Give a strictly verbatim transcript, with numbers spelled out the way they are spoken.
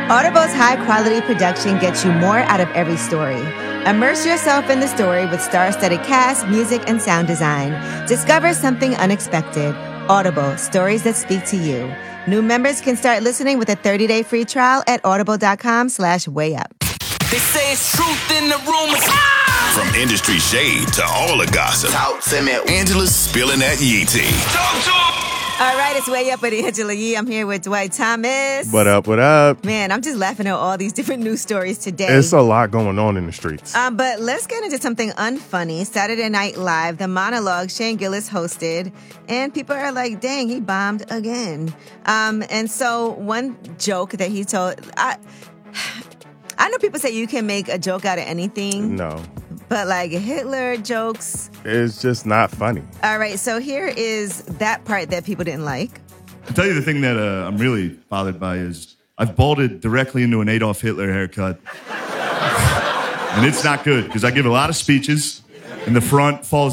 Audible's high-quality production gets you more out of every story. Immerse yourself in the story with star-studded cast, music, and sound design. Discover something unexpected. Audible, stories that speak to you. New members can start listening with a thirty-day free trial at audible.com slash way up. They say it's truth in the rumors. From industry shade to all the gossip. Talk to me. Angela's spilling that Yee tea. Talk to 'em. All right, it's Way Up with Angela Yee. I'm here with Dwight Thomas. What up, what up? Man, I'm just laughing at all these different news stories today. It's a lot going on in the streets. Um, but let's get into something unfunny. Saturday Night Live, the monologue Shane Gillis hosted, and people are like, dang, he bombed again. Um, and so one joke that he told... I, I know people say you can make a joke out of anything. No. But like Hitler jokes... It's just not funny. All right, so here is that part that people didn't like. I'll tell you the thing that uh, I'm really bothered by is I've balded directly into an Adolf Hitler haircut. And it's not good, because I give a lot of speeches, and the front falls